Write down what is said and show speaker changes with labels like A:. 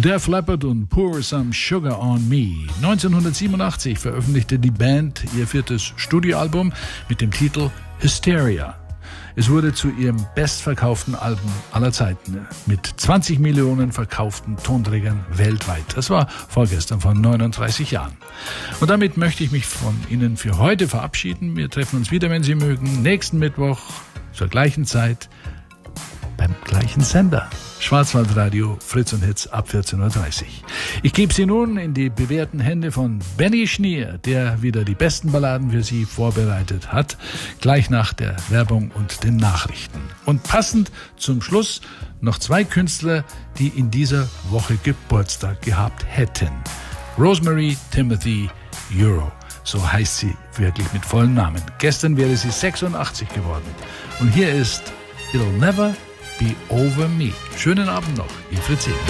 A: Def Leppard und Pour Some Sugar on Me. 1987 veröffentlichte die Band ihr 4. Studioalbum mit dem Titel Hysteria. Es wurde zu ihrem bestverkauften Album aller Zeiten mit 20 Millionen verkauften Tonträgern weltweit. Das war vorgestern vor 39 Jahren. Und damit möchte ich mich von Ihnen für heute verabschieden. Wir treffen uns wieder, wenn Sie mögen, nächsten Mittwoch zur gleichen Zeit beim gleichen Sender. Schwarzwaldradio, Fritz und Hits ab 14.30 Uhr. Ich gebe Sie nun in die bewährten Hände von Benny Schnier, der wieder die besten Balladen für Sie vorbereitet hat, gleich nach der Werbung und den Nachrichten. Und passend zum Schluss noch 2 Künstler, die in dieser Woche Geburtstag gehabt hätten. Rosemary Timothy Euro, so heißt sie wirklich mit vollem Namen. Gestern wäre sie 86 geworden. Und hier ist It'll Never Be Over Me. Schönen Abend noch, Ihr Fritz Ebner.